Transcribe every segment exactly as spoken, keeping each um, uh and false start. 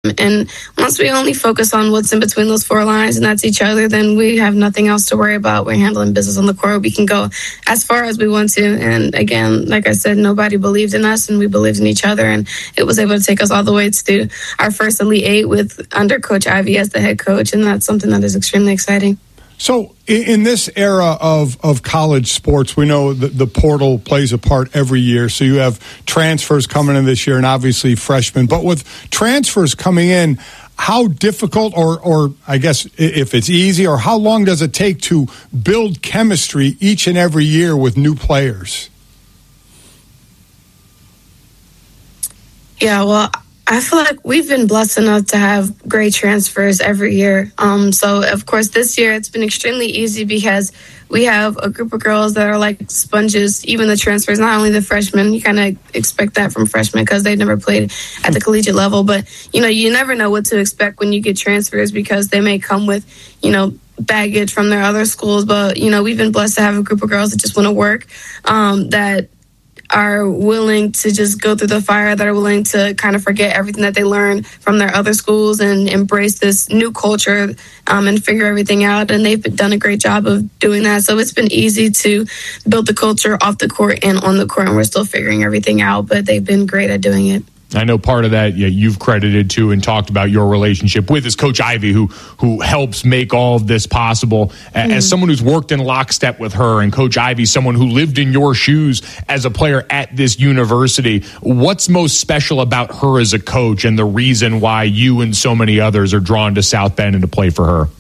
And once we only focus on what's in between those four lines, and that's each other, then we have nothing else to worry about. We're handling business on the court. We can go as far as we want to. And again, like I said, nobody believed in us, and we believed in each other. And it was able to take us all the way to our first Elite Eight with under Coach Ivey as the head coach. And that's something that is extremely exciting. So in this era of, of college sports, we know that the portal plays a part every year. So you have transfers coming in this year and obviously freshmen. But with transfers coming in, how difficult or, or I guess if it's easy, or how long does it take to build chemistry each and every year with new players? Yeah, well, I feel like we've been blessed enough to have great transfers every year. Um, so, of course, this year it's been extremely easy because we have a group of girls that are like sponges, even the transfers, not only the freshmen. You kind of expect that from freshmen because they've never played at the collegiate level. But, you know, you never know what to expect when you get transfers because they may come with, you know, baggage from their other schools. But, you know, we've been blessed to have a group of girls that just want to work, um, that are willing to just go through the fire, that are willing to kind of forget everything that they learned from their other schools and embrace this new culture um, and figure everything out. And they've done a great job of doing that. So it's been easy to build the culture off the court and on the court, and we're still figuring everything out, but they've been great at doing it. I know part of that, yeah, you've credited to and talked about your relationship with is Coach Ivey, who who helps make all of this possible. Mm. As someone who's worked in lockstep with her, and Coach Ivey, someone who lived in your shoes as a player at this university, what's most special about her as a coach and the reason why you and so many others are drawn to South Bend and to play for her?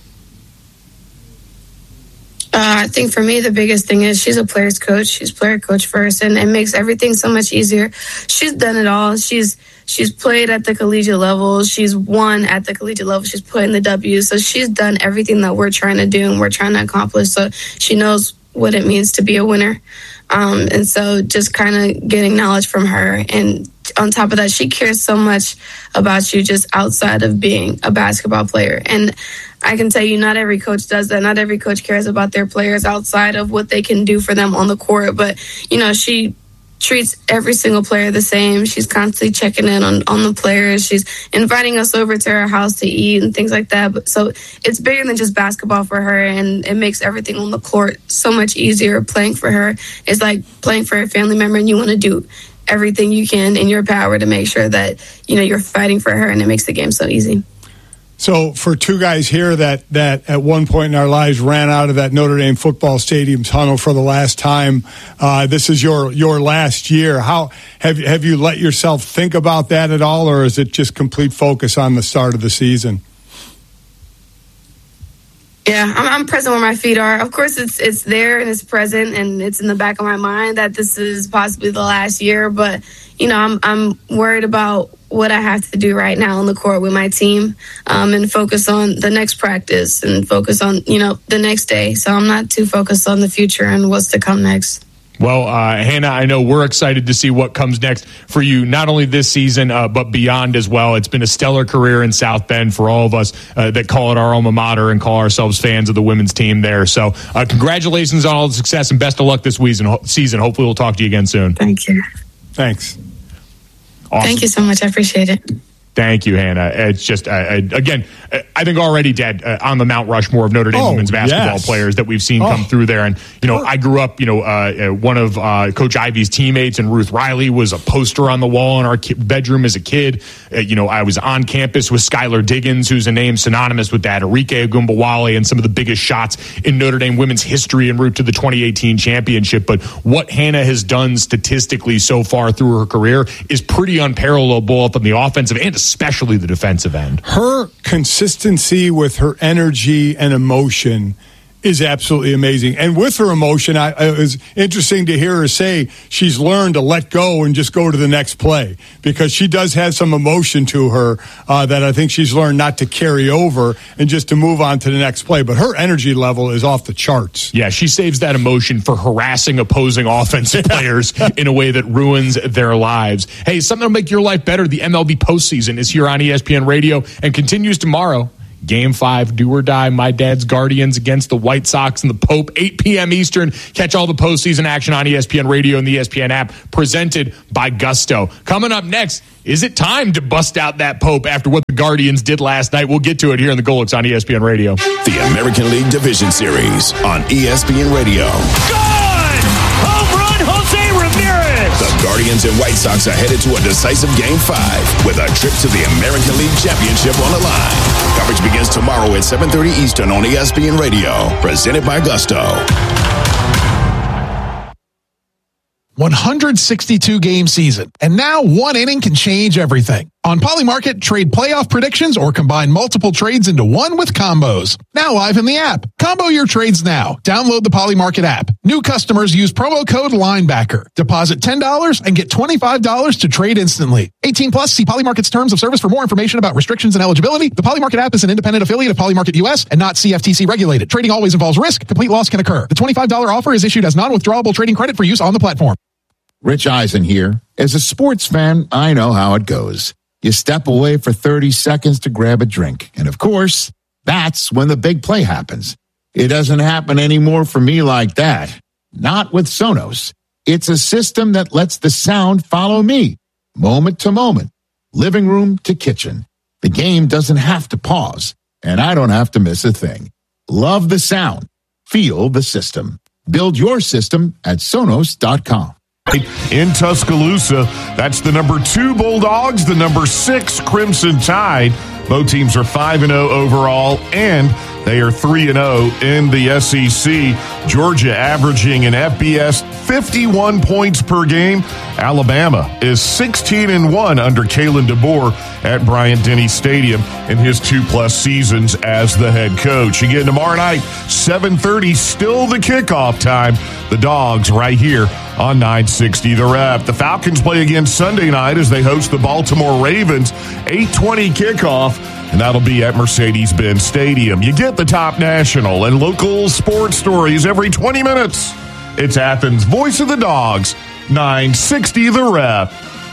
Uh, I think for me, the biggest thing is she's a player's coach. She's player coach first, and it makes everything so much easier. She's done it all. She's she's played at the collegiate level. She's won at the collegiate level. She's put in the W. So she's done everything that we're trying to do and we're trying to accomplish. So she knows what it means to be a winner. Um, and so just kind of getting knowledge from her. And on top of that, she cares so much about you just outside of being a basketball player. And I can tell you, not every coach does that. Not every coach cares about their players outside of what they can do for them on the court. But, you know, she treats every single player the same. She's constantly checking in on, on the players. She's inviting us over to her house to eat and things like that. But so it's bigger than just basketball for her, and it makes everything on the court so much easier. Playing for her is like playing for a family member, and you want to do everything you can in your power to make sure that, you know, you're fighting for her, and it makes the game so easy. So for two guys here that, that at one point in our lives ran out of that Notre Dame football stadium tunnel for the last time, uh, this is your your last year. How have have you let yourself think about that at all, or is it just complete focus on the start of the season? Yeah, I'm, I'm present where my feet are. Of course, it's it's there and it's present and it's in the back of my mind that this is possibly the last year. But, you know, I'm I'm worried about what I have to do right now on the court with my team, um, and focus on the next practice and focus on, you know, the next day. So I'm not too focused on the future and what's to come next. Well, uh, Hannah, I know we're excited to see what comes next for you, not only this season, uh, but beyond as well. It's been a stellar career in South Bend for all of us uh, that call it our alma mater and call ourselves fans of the women's team there. So uh, congratulations on all the success and best of luck this season. Hopefully we'll talk to you again soon. Thank you. Thanks. Awesome. Thank you so much. I appreciate it. Thank you, Hannah. It's just, uh, again, I think already dead uh, on the Mount Rushmore of Notre Dame oh, women's basketball yes. players that we've seen oh. come through there. And, you know, I grew up, you know, uh, one of uh, Coach Ivey's teammates, and Ruth Riley was a poster on the wall in our ki- bedroom as a kid. Uh, you know, I was on campus with Skylar Diggins, who's a name synonymous with that, Arike Ogunbowale, and some of the biggest shots in Notre Dame women's history en route to the twenty eighteen championship. But what Hannah has done statistically so far through her career is pretty unparalleled, both on the offensive and especially the defensive end. Her consistency with her energy and emotion is absolutely amazing. And with her emotion, I, it was interesting to hear her say she's learned to let go and just go to the next play, because she does have some emotion to her uh, that I think she's learned not to carry over and just to move on to the next play. But her energy level is off the charts. Yeah, she saves that emotion for harassing opposing offensive players in a way that ruins their lives. Hey, something to make your life better. The M L B postseason is here on E S P N Radio and continues tomorrow. Game five, do or die, my dad's Guardians against the White Sox and the Pope, eight p.m. Eastern. Catch all the postseason action on E S P N Radio and the E S P N app, presented by Gusto. Coming up next, is it time to bust out that Pope after what the Guardians did last night? We'll get to it here in the Golix on E S P N Radio. The American League Division Series on E S P N Radio. Good! Home run, Jose Ramirez! The Guardians and White Sox are headed to a decisive Game five with a trip to the American League Championship on the line. Coverage begins tomorrow at seven thirty Eastern on E S P N Radio. Presented by Gusto. one hundred sixty-two game season, and now one inning can change everything. On Polymarket, trade playoff predictions or combine multiple trades into one with combos. Now live in the app. Combo your trades now. Download the Polymarket app. New customers use promo code LINEBACKER. Deposit ten dollars and get twenty-five dollars to trade instantly. eighteen plus, see Polymarket's terms of service for more information about restrictions and eligibility. The Polymarket app is an independent affiliate of Polymarket U S and not C F T C regulated. Trading always involves risk. Complete loss can occur. The twenty-five dollars offer is issued as non-withdrawable trading credit for use on the platform. Rich Eisen here. As a sports fan, I know how it goes. You step away for thirty seconds to grab a drink. And of course, that's when the big play happens. It doesn't happen anymore for me like that. Not with Sonos. It's a system that lets the sound follow me, moment to moment, living room to kitchen. The game doesn't have to pause, and I don't have to miss a thing. Love the sound. Feel the system. Build your system at Sonos dot com. In Tuscaloosa, that's the number two Bulldogs, the number six Crimson Tide. Both teams are five and oh overall, and they are three and oh in the S E C. Georgia averaging an F B S fifty-one points per game. Alabama is sixteen and one under Kalen DeBoer at Bryant-Denny Stadium in his two-plus seasons as the head coach. Again, tomorrow night, seven thirty, still the kickoff time. The Dogs right here on nine sixty The Rep. The Falcons play again Sunday night as they host the Baltimore Ravens. eight twenty kickoff, and that'll be at Mercedes-Benz Stadium. You get the top national and local sports stories every twenty minutes. It's Athens' Voice of the Dogs, nine sixty The Rep.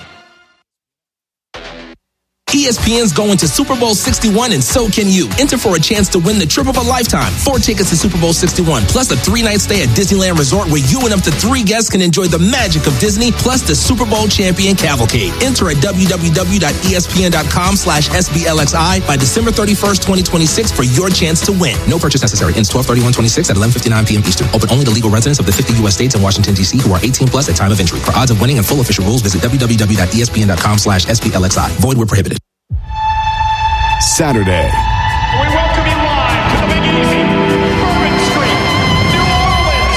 E S P N's going to Super Bowl sixty-one, and so can you. Enter for a chance to win the trip of a lifetime. Four tickets to Super Bowl sixty-one, plus a three-night stay at Disneyland Resort where you and up to three guests can enjoy the magic of Disney, plus the Super Bowl champion cavalcade. Enter at www.espn.com slash SBLXI by December thirty-first, twenty twenty-six for your chance to win. No purchase necessary. Ends twelve thirty-one twenty-six at eleven fifty-nine p.m. Eastern. Open only to legal residents of the fifty U S states and Washington, D C who are eighteen plus at time of entry. For odds of winning and full official rules, visit www.espn.com slash SBLXI. Void where prohibited. Saturday. We welcome you live to the Big Easy, Bourbon Street, New Orleans.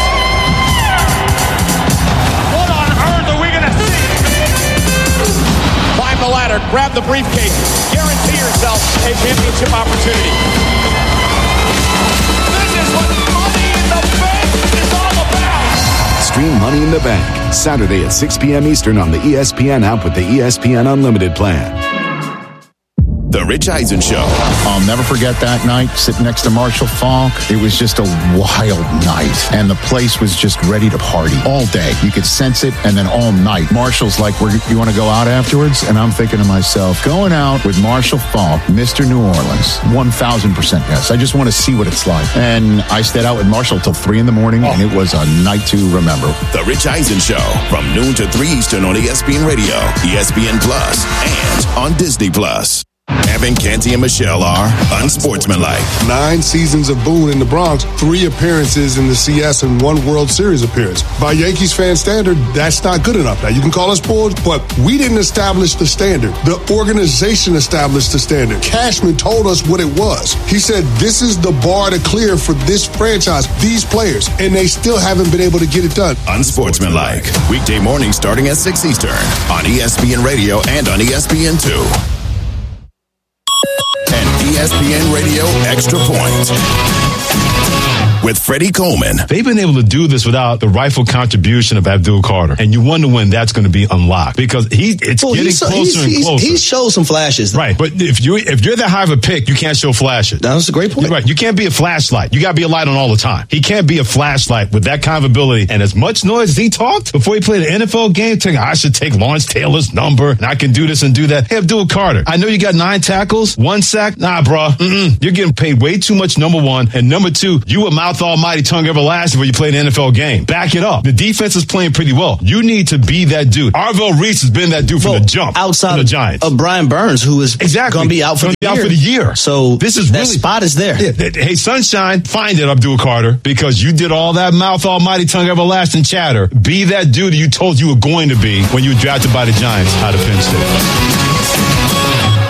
What on earth are we going to see? Climb the ladder, grab the briefcase, guarantee yourself a championship opportunity. This is what Money in the Bank is all about. Stream Money in the Bank, Saturday at six p.m. Eastern on the E S P N app with the E S P N Unlimited plan. The Rich Eisen Show. I'll never forget that night, sitting next to Marshall Faulk. It was just a wild night, and the place was just ready to party all day. You could sense it, and then all night. Marshall's like, We're, you want to go out afterwards? And I'm thinking to myself, going out with Marshall Faulk, Mister New Orleans, one thousand percent yes. I just want to see what it's like. And I stayed out with Marshall till three in the morning, oh. and it was a night to remember. The Rich Eisen Show, from noon to three Eastern on E S P N Radio, E S P N Plus, and on Disney Plus. Evan, Canty, and Michelle are unsportsmanlike. Nine seasons of Boone in the Bronx, three appearances in the C S, and one World Series appearance. By Yankees fan standard, that's not good enough. Now, you can call us boys, but we didn't establish the standard. The organization established the standard. Cashman told us what it was. He said, this is the bar to clear for this franchise, these players, and they still haven't been able to get it done. Unsportsmanlike. Weekday mornings starting at six Eastern on E S P N Radio and on E S P N two. And E S P N Radio Extra Point with Freddie Coleman. They've been able to do this without the rightful contribution of Abdul Carter. And you wonder when that's going to be unlocked because he it's well, getting he's, closer he's, and he's, closer. He showed some flashes. Right. But if, you, if you're that high of a pick, you can't show flashes. That's a great point. You're right. You can't be a flashlight. You got to be a light on all the time. He can't be a flashlight with that kind of ability. And as much noise as he talked before he played an N F L game, thinking, I should take Lawrence Taylor's number and I can do this and do that. Hey, Abdul Carter, I know you got nine tackles, one sack. Nah, bro. Mm-mm. You're getting paid way too much, number one. And number two, you a mouth almighty, tongue everlasting when you play an N F L game. Back it up. The defense is playing pretty well. You need to be that dude. Arvell Reese has been that dude from well, the jump. Outside the Giants. of Brian Burns, who is exactly. going to be out for, the, the out year. for the year. So this is that really, spot is there. Yeah, hey, Sunshine, find it, Abdul Carter, because you did all that mouth almighty, tongue everlasting chatter. Be that dude you told you were going to be when you were drafted by the Giants out of Penn State.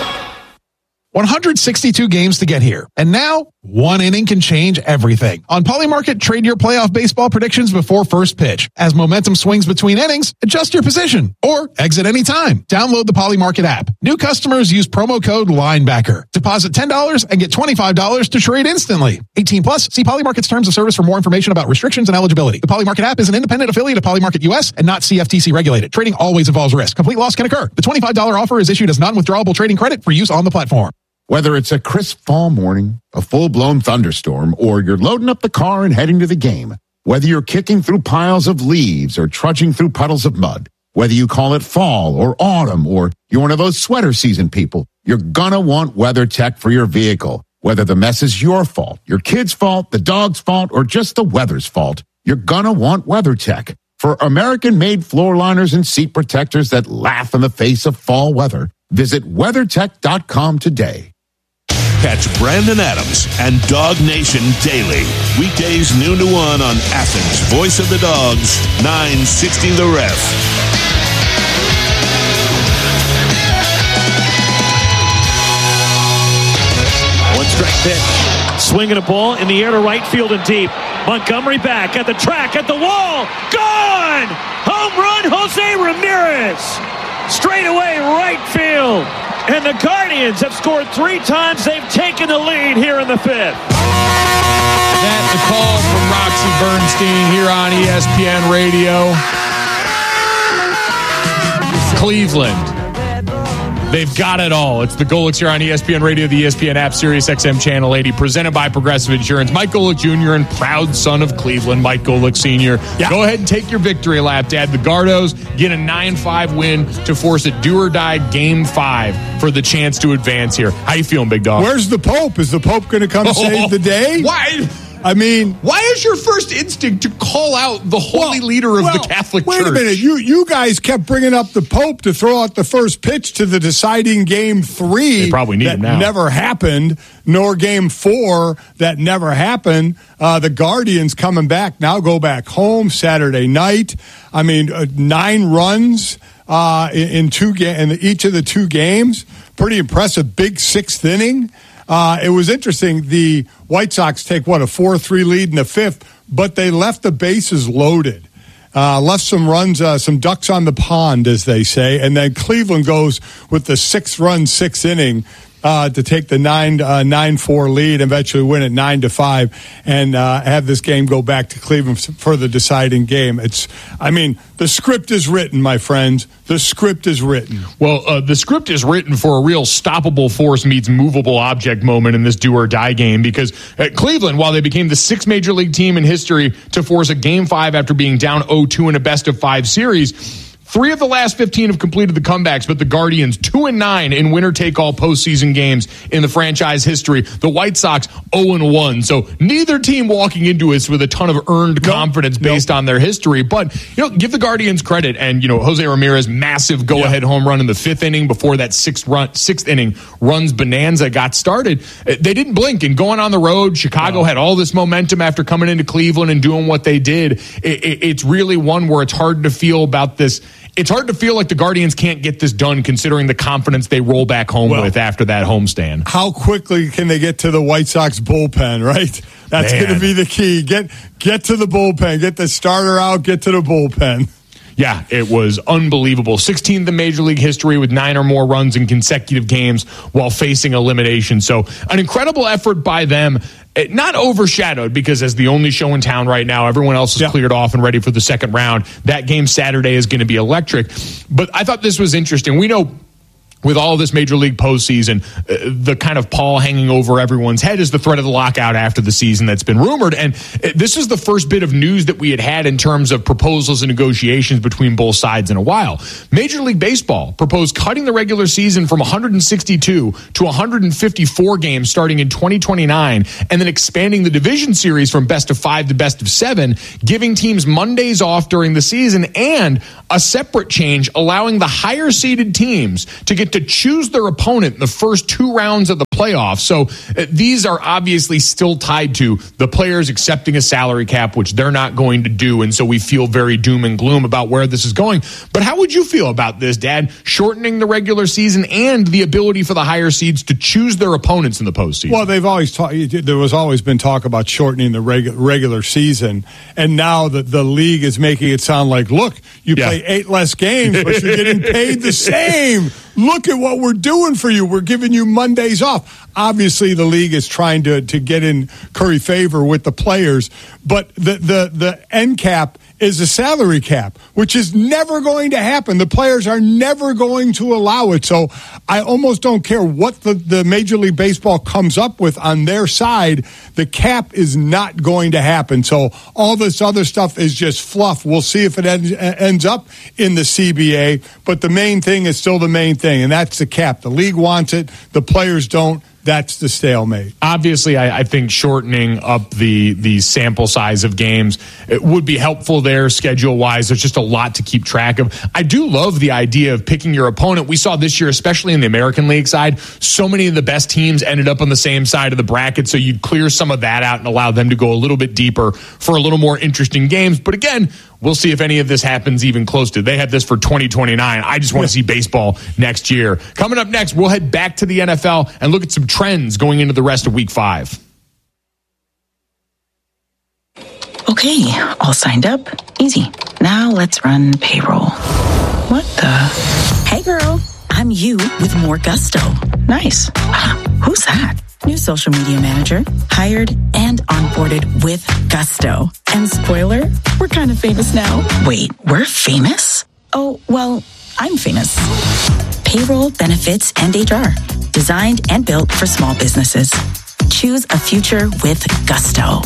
one hundred sixty-two games to get here. And now, one inning can change everything. On Polymarket, trade your playoff baseball predictions before first pitch. As momentum swings between innings, adjust your position or exit anytime. Download the Polymarket app. New customers use promo code LINEBACKER. Deposit ten dollars and get twenty-five dollars to trade instantly. eighteen plus, see Polymarket's terms of service for more information about restrictions and eligibility. The Polymarket app is an independent affiliate of Polymarket U S and not C F T C regulated. Trading always involves risk. Complete loss can occur. The twenty-five dollars offer is issued as non-withdrawable trading credit for use on the platform. Whether it's a crisp fall morning, a full-blown thunderstorm, or you're loading up the car and heading to the game, whether you're kicking through piles of leaves or trudging through puddles of mud, whether you call it fall or autumn, or you're one of those sweater season people, you're gonna want WeatherTech for your vehicle. Whether the mess is your fault, your kid's fault, the dog's fault, or just the weather's fault, you're gonna want WeatherTech. For American-made floor liners and seat protectors that laugh in the face of fall weather, visit WeatherTech dot com today. Catch Brandon Adams and Dog Nation daily. Weekdays noon to one on Athens' Voice of the Dogs, nine sixty The Ref. One strike pitch. Swinging a ball in the air to right field and deep. Montgomery back at the track, at the wall. Gone! Home run, Jose Ramirez. Straight away, right field. And the Guardians have scored three times. They've taken the lead here in the fifth. That's the call from Roxy Bernstein here on E S P N Radio. Cleveland. They've got it all. It's the Golics here on E S P N Radio, the E S P N app, Sirius X M Channel eighty, presented by Progressive Insurance. Mike Golic Junior and proud son of Cleveland, Mike Golic Senior Yeah. Go ahead and take your victory lap, Dad. The Gardos get a nine five win to force a do-or-die game five for the chance to advance here. How you feeling, big dog? Where's the Pope? Is the Pope going to come save the day? Why? I mean, why is your first instinct to call out the holy well, leader of well, the Catholic wait Church? Wait a minute. You you guys kept bringing up the Pope to throw out the first pitch to the deciding game three. They probably need that him now. Never happened, nor game four that never happened. Uh, the Guardians coming back now, go back home Saturday night. I mean, uh, nine runs uh, in, in two ga- in each of the two games. Pretty impressive. Big sixth inning. Uh, it was interesting. The White Sox take, what, a four three lead in the fifth, but they left the bases loaded. Uh, left some runs, uh, some ducks on the pond, as they say, and then Cleveland goes with the six-run, sixth inning uh, to take the nine uh, nine four lead, eventually win it nine to five, and uh, have this game go back to Cleveland for the deciding game. It's, I mean, the script is written, my friends. The script is written. Well, uh, the script is written for a real stoppable force meets movable object moment in this do-or-die game because at Cleveland, while they became the sixth major league team in history to force a game five after being down oh two in a best-of-five series, three of the last fifteen have completed the comebacks, but the Guardians, two and nine in winner-take-all postseason games in the franchise history. The White Sox, oh and one. So neither team walking into this with a ton of earned nope. confidence based nope. on their history. But, you know, give the Guardians credit. And, you know, Jose Ramirez, massive go-ahead yeah. home run in the fifth inning before that sixth run, sixth inning runs bonanza got started. They didn't blink. And going on the road, Chicago no. had all this momentum after coming into Cleveland and doing what they did. It, it, it's really one where it's hard to feel about this. It's hard to feel like the Guardians can't get this done considering the confidence they roll back home well, with after that homestand. How quickly can they get to the White Sox bullpen, right? That's going to be the key. Get get to the bullpen. Get the starter out. Get to the bullpen. Yeah, it was unbelievable. sixteenth in Major League history with nine or more runs in consecutive games while facing elimination. So an incredible effort by them. It, not overshadowed because as the only show in town right now, everyone else is yeah. cleared off and ready for the second round. That game Saturday is going to be electric. But I thought this was interesting. We know with all this Major League postseason, uh, the kind of pall hanging over everyone's head is the threat of the lockout after the season that's been rumored. And uh, this is the first bit of news that we had had in terms of proposals and negotiations between both sides in a while. Major League Baseball proposed cutting the regular season from one hundred sixty-two to one hundred fifty-four games starting in twenty twenty-nine, and then expanding the division series from best of five to best of seven, giving teams Mondays off during the season, and a separate change allowing the higher seeded teams to get to choose their opponent in the first two rounds of the playoffs. So uh, these are obviously still tied to the players accepting a salary cap, which they're not going to do. And so we feel very doom and gloom about where this is going. But how would you feel about this, Dad? Shortening the regular season and the ability for the higher seeds to choose their opponents in the postseason. Well, they've always talked, there was always been talk about shortening the regu- regular season. And now that the league is making it sound like, look, you yeah. play eight less games, but you're getting paid the same. Look at what we're doing for you. We're giving you Mondays off. Obviously, the league is trying to, to get in curry favor with the players, but the, the, the end cap is a salary cap, which is never going to happen. The players are never going to allow it. So I almost don't care what the, the Major League Baseball comes up with on their side. The cap is not going to happen. So all this other stuff is just fluff. We'll see if it ends, ends up in the C B A, but the main thing is still the main thing, and that's the cap. The league wants it. The players don't. That's the stalemate. Obviously, I, I think shortening up the the sample size of games it would be helpful there schedule-wise. There's just a lot to keep track of. I do love the idea of picking your opponent. We saw this year, especially in the American League side, so many of the best teams ended up on the same side of the bracket, so you'd clear some of that out and allow them to go a little bit deeper for a little more interesting games. But again, we'll see if any of this happens even close to. They have this for twenty twenty-nine. I just want to see baseball next year. Coming up next, we'll head back to the N F L and look at some trends going into the rest of week five. Okay, all signed up. Easy. Now let's run payroll. What the? Hey girl, I'm you with more gusto. Nice. Uh, who's that? New social media manager, hired and onboarded with gusto. And spoiler, we're kind of famous now. Wait, we're famous? Oh, well, I'm famous. Payroll, benefits, and H R. Designed and built for small businesses. Choose a future with gusto.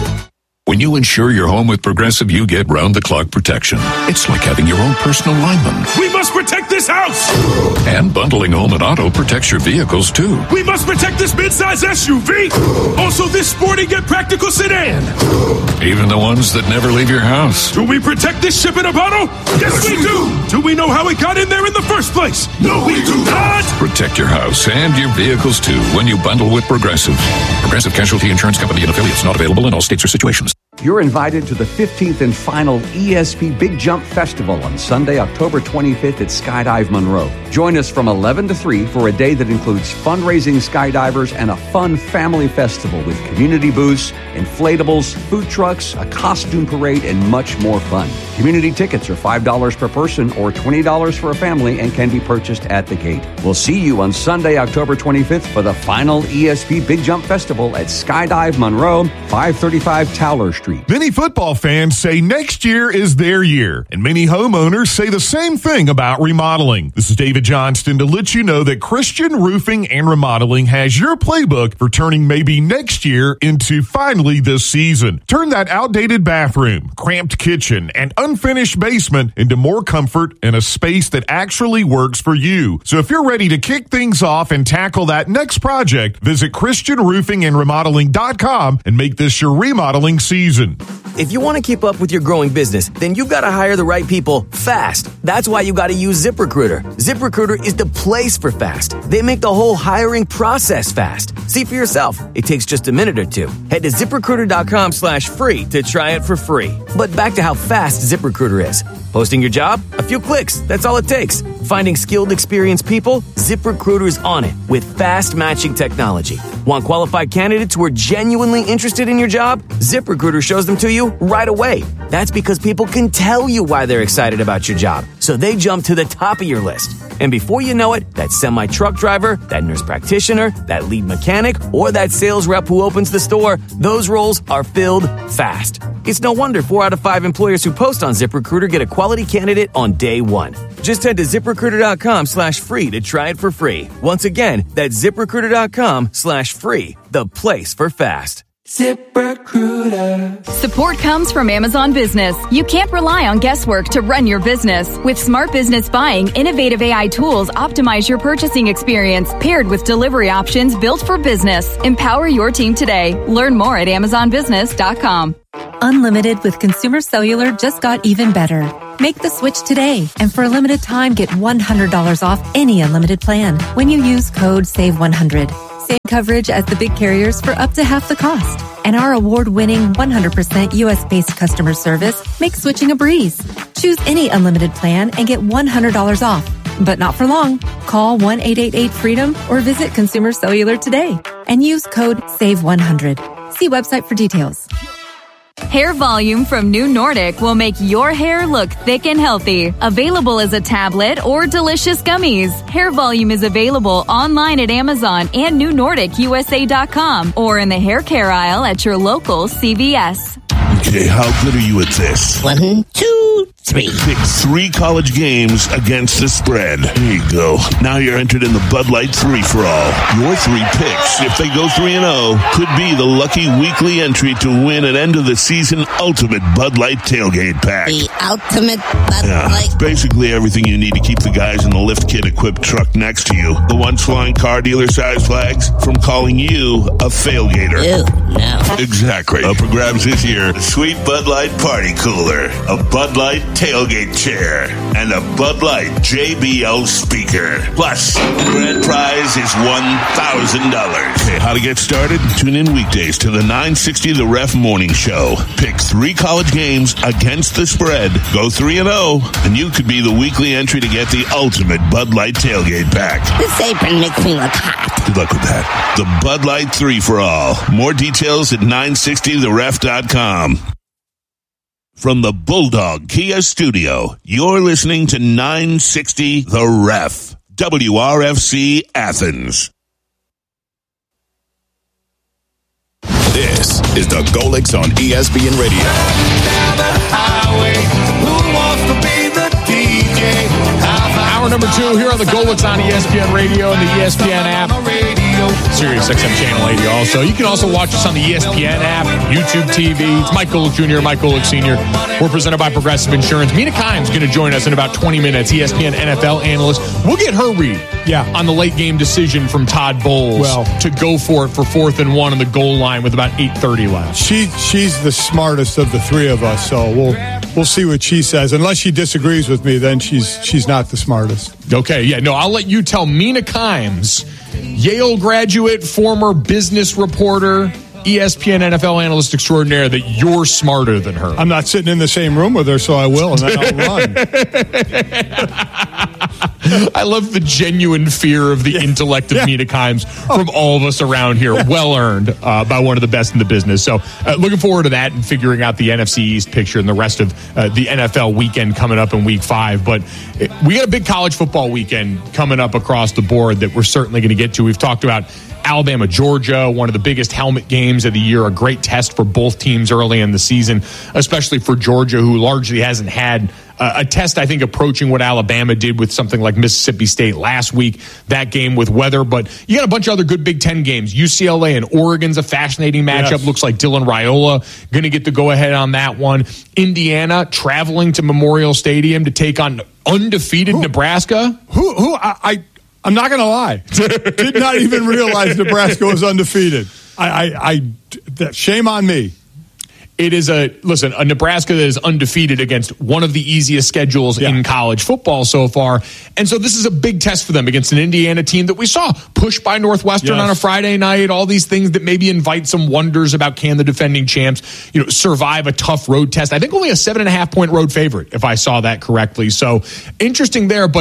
When you insure your home with Progressive, you get round-the-clock protection. It's like having your own personal lineman. We must protect this house! And bundling home and auto protects your vehicles, too. We must protect this midsize S U V! Also this sporty yet practical sedan! Even the ones that never leave your house. Do we protect this ship in a bottle? Yes, we do! Do we know how it got in there in the first place? No, we do not! Protect your house and your vehicles, too, when you bundle with Progressive. Progressive Casualty Insurance Company and affiliates, not available in all states or situations. You're invited to the fifteenth and final E S P Big Jump Festival on Sunday, October twenty-fifth at Skydive Monroe. Join us from eleven to three for a day that includes fundraising skydivers and a fun family festival with community booths, inflatables, food trucks, a costume parade, and much more fun. Community tickets are five dollars per person or twenty dollars for a family and can be purchased at the gate. We'll see you on Sunday, October twenty-fifth for the final E S P Big Jump Festival at Skydive Monroe, five thirty-five Towler Street. Many football fans say next year is their year, and many homeowners say the same thing about remodeling. This is David Johnston to let you know that Christian Roofing and Remodeling has your playbook for turning maybe next year into finally this season. Turn that outdated bathroom, cramped kitchen, and unfinished basement into more comfort and a space that actually works for you. So if you're ready to kick things off and tackle that next project, visit Christian Roofing and Remodeling dot com and make this your remodeling season. If you want to keep up with your growing business, then you've got to hire the right people fast. That's why you got to use ZipRecruiter. ZipRecruiter is the place for fast. They make the whole hiring process fast. See for yourself. It takes just a minute or two. Head to ZipRecruiter.com slash free to try it for free. But back to how fast ZipRecruiter is. Posting your job? A few clicks. That's all it takes. Finding skilled, experienced people? ZipRecruiter's on it with fast matching technology. Want qualified candidates who are genuinely interested in your job? ZipRecruiter shows them to you right away. That's because people can tell you why they're excited about your job, so they jump to the top of your list. And before you know it, that semi-truck driver, that nurse practitioner, that lead mechanic, or that sales rep who opens the store, those roles are filled fast. It's no wonder four out of five employers who post on ZipRecruiter get a quality candidate on day one. Just head to ZipRecruiter.com slash free to try it for free. Once again, that's ZipRecruiter.com slash free, the place for fast. ZipRecruiter. Support comes from Amazon Business. You can't rely on guesswork to run your business. With Smart Business Buying, innovative A I tools optimize your purchasing experience, paired with delivery options built for business. Empower your team today. Learn more at amazon business dot com. Unlimited with Consumer Cellular just got even better. Make the switch today, and for a limited time, get one hundred dollars off any unlimited plan when you use code save one hundred. Same coverage as the big carriers for up to half the cost. And our award-winning one hundred percent U S-based customer service makes switching a breeze. Choose any unlimited plan and get one hundred dollars off. But not for long. Call one eight eight eight freedom or visit Consumer Cellular today and use code save one hundred. See website for details. Hair Volume from New Nordic will make your hair look thick and healthy. Available as a tablet or delicious gummies. Hair Volume is available online at Amazon and new nordic u s a dot com or in the hair care aisle at your local C V S. Okay, how good are you at this? One, two, three. Pick three college games against the spread. There you go. Now you're entered in the Bud Light three-for-all. Your three picks, if they go three and oh, could be the lucky weekly entry to win an end-of-the-season ultimate Bud Light tailgate pack. The ultimate Bud yeah, Light. Basically everything you need to keep the guys in the lift kit-equipped truck next to you. The ones flying car dealer-sized flags from calling you a failgater. Ew, no. Exactly. Up for grabs this year. Sweet Bud Light party cooler, a Bud Light tailgate chair, and a Bud Light J B L speaker. Plus, the grand prize is one thousand dollars. Okay, how to get started? Tune in weekdays to the nine sixty The Ref Morning Show. Pick three college games against the spread. Go three and oh, and you could be the weekly entry to get the ultimate Bud Light tailgate pack. This apron makes me look hot. Good luck with that. The Bud Light three for all. More details at nine sixty the ref dot com. From the Bulldog Kia Studio, you're listening to nine sixty The Ref, W R F C Athens. This is the Golix on E S P N Radio. Hour number two here on the Golix on E S P N Radio and the E S P N app. Sirius X M Channel eighty also. You can also watch us on the E S P N app, YouTube T V. It's Mike Golick Junior, Mike Golick Senior We're presented by Progressive Insurance. Mina Kimes going to join us in about twenty minutes, E S P N N F L analyst. We'll get her read yeah. on the late game decision from Todd Bowles well, to go for it for fourth and one on the goal line with about eight thirty left. She She's the smartest of the three of us, so we'll we'll see what she says. Unless she disagrees with me, then she's she's not the smartest. Okay, yeah, no, I'll let you tell Mina Kimes, Yale graduate, former business reporter, E S P N N F L analyst extraordinaire, that you're smarter than her. I'm not sitting in the same room with her, so I will, and then I'll run. I love the genuine fear of the yeah. intellect of yeah. Mina Kimes from all of us around here. Yeah. Well earned uh, by one of the best in the business. So uh, looking forward to that and figuring out the N F C East picture and the rest of uh, the N F L weekend coming up in week five. But it, we got a big college football weekend coming up across the board that we're certainly going to get to. We've talked about Alabama, Georgia, one of the biggest helmet games of the year, a great test for both teams early in the season, especially for Georgia, who largely hasn't had uh, a test, I think, approaching what Alabama did with something like Mississippi State last week, that game with weather. But you got a bunch of other good Big Ten games. U C L A and Oregon's a fascinating matchup. Yes. Looks like Dylan Raiola going to get the go-ahead on that one. Indiana traveling to Memorial Stadium to take on undefeated who, Nebraska. Who, who, I... I I'm not going to lie. Did not even realize Nebraska was undefeated. I, I, I, shame on me. It is a, listen, a Nebraska that is undefeated against one of the easiest schedules yeah. in college football so far. And so this is a big test for them against an Indiana team that we saw pushed by Northwestern yes. on a Friday night, all these things that maybe invite some wonders about can the defending champs, you know, survive a tough road test. I think only a seven and a half point road favorite, if I saw that correctly. So interesting there, but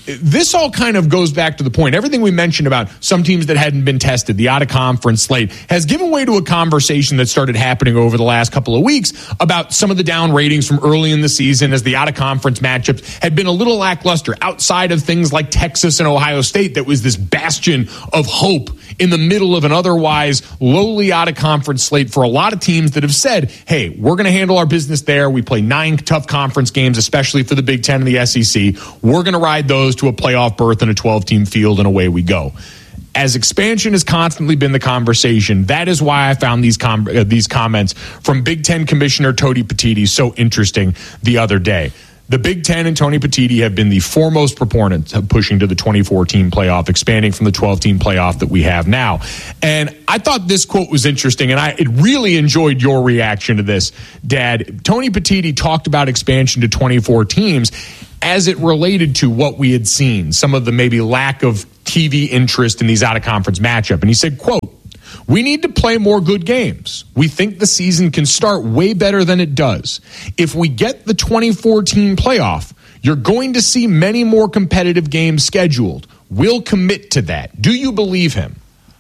this all kind of goes back to the point. Everything we mentioned about some teams that hadn't been tested, the out-of-conference slate, has given way to a conversation that started happening over the last couple of weeks about some of the down ratings from early in the season as the out-of-conference matchups had been a little lackluster outside of things like Texas and Ohio State that was this bastion of hope in the middle of an otherwise lowly out-of-conference slate for a lot of teams that have said, hey, we're going to handle our business there. We play nine tough conference games, especially for the Big Ten and the S E C. We're going to ride those to a playoff berth in a twelve-team field, and away we go. As expansion has constantly been the conversation, that is why I found these com- uh, these comments from Big Ten Commissioner Tony Petitti so interesting the other day. The Big Ten and Tony Petitti have been the foremost proponents of pushing to the twenty-four team playoff, expanding from the twelve team playoff that we have now. And I thought this quote was interesting, and I it really enjoyed your reaction to this, Dad. Tony Petitti talked about expansion to twenty-four teams as it related to what we had seen, some of the maybe lack of T V interest in these out-of-conference matchup. And he said, quote, "We need to play more good games. We think the season can start way better than it does. If we get the twenty-four team playoff, you're going to see many more competitive games scheduled. We'll commit to that." Do you believe him?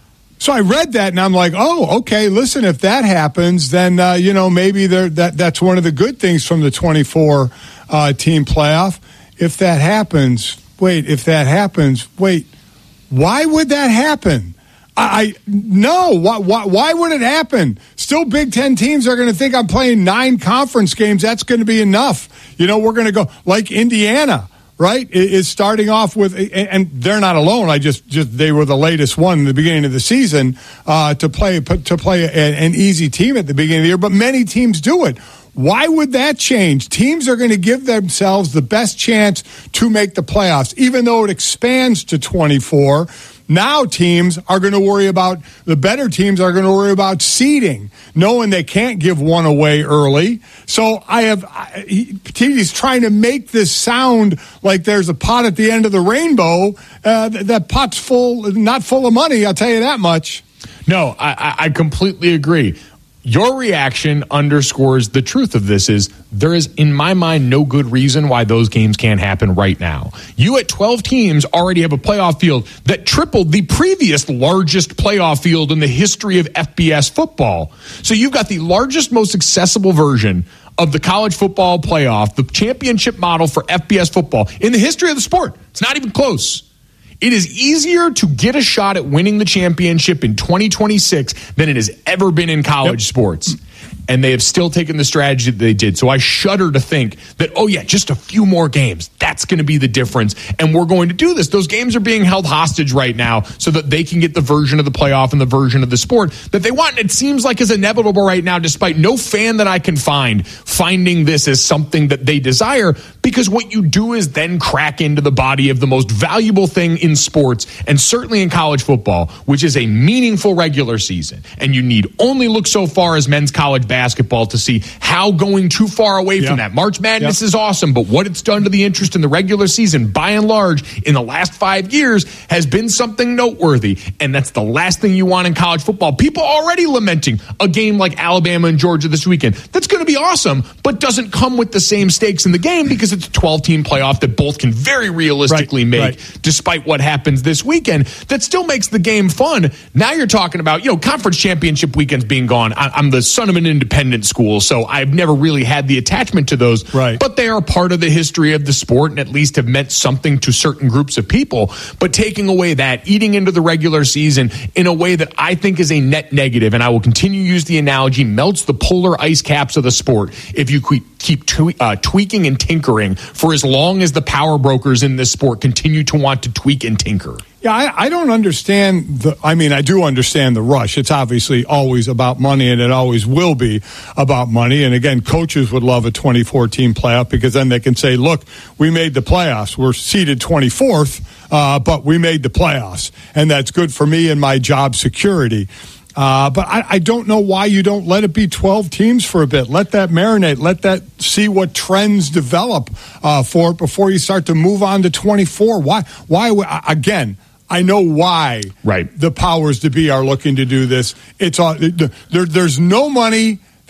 So I read that and I'm like, oh, okay, listen, if that happens, then, uh, you know, maybe there, that that's one of the good things from the twenty-four uh, team playoff. If that happens, wait, if that happens, wait, why would that happen? I no. Why, why, why would it happen? Still, Big Ten teams are going to think I'm playing nine conference games. That's going to be enough. You know, we're going to go like Indiana, right? Is starting off with, and they're not alone. I just, just they were the latest one in the beginning of the season uh, to play to play a, an easy team at the beginning of the year. But many teams do it. Why would that change? Teams are going to give themselves the best chance to make the playoffs, even though it expands to twenty-four. Now teams are going to worry about, the better teams are going to worry about seeding, knowing they can't give one away early. So I have, Petitti's trying to make this sound like there's a pot at the end of the rainbow. Uh, that pot's full, not full of money, I'll tell you that much. No, I, I completely agree. Your reaction underscores the truth of this is there is, in my mind, no good reason why those games can't happen right now. You at twelve teams already have a playoff field that tripled the previous largest playoff field in the history of F B S football. So you've got the largest, most accessible version of the college football playoff, the championship model for F B S football in the history of the sport. It's not even close. It is easier to get a shot at winning the championship in twenty twenty-six than it has ever been in college yep. sports. And they have still taken the strategy that they did. So I shudder to think that, oh, yeah, just a few more games. That's going to be the difference. And we're going to do this. Those games are being held hostage right now so that they can get the version of the playoff and the version of the sport that they want. And it seems like is inevitable right now, despite no fan that I can find finding this as something that they desire, because what you do is then crack into the body of the most valuable thing in sports, and certainly in college football, which is a meaningful regular season. And you need only look so far as men's college basketball to see how going too far away yep. from that. March Madness yep. is awesome, but what it's done to the interest in the regular season, by and large, in the last five years, has been something noteworthy. And that's the last thing you want in college football. People already lamenting a game like Alabama and Georgia this weekend. That's going to be awesome, but doesn't come with the same stakes in the game because it's a twelve-team playoff that both can very realistically right, make, right. despite what happens this weekend. That still makes the game fun. Now you're talking about, you know, conference championship weekends being gone. I, I'm the son of an independent school, so I've never really had the attachment to those. Right. But they are part of the history of the sport and at least have meant something to certain groups of people. But taking away that, eating into the regular season in a way that I think is a net negative, and I will continue to use the analogy, melts the polar ice caps of the sport if you keep twe- uh, tweaking and tinkering for as long as the power brokers in this sport continue to want to tweak and tinker. Yeah, I, I don't understand the, I mean, I do understand the rush. It's obviously always about money, and it always will be about money. And again, coaches would love a twenty-four team playoff because then they can say, look, we made the playoffs. We're seeded twenty-fourth, uh, but we made the playoffs. And that's good for me and my job security. Uh, but I, I don't know why you don't let it be twelve teams for a bit. Let that marinate. Let that see what trends develop uh, for it before you start to move on to twenty-four. Why? Why? Again, I know why right. the powers to be are looking to do this. It's all, there, there's no money